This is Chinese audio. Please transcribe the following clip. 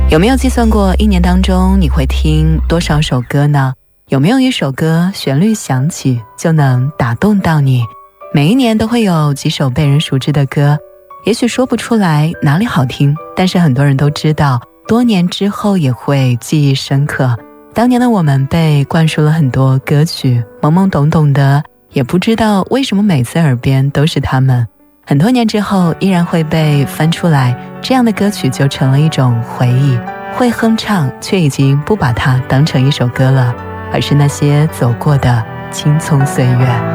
有没有计算过一年当中你会听多少首歌呢？有没有一首歌旋律响起就能打动到你？每一年都会有几首被人熟知的歌，也许说不出来哪里好听，但是很多人都知道，多年之后也会记忆深刻。当年的我们被灌输了很多歌曲，懵懵懂懂的，也不知道为什么每次耳边都是他们。很多年之后依然会被翻出来，这样的歌曲就成了一种回忆，会哼唱，却已经不把它当成一首歌了，而是那些走过的青葱岁月。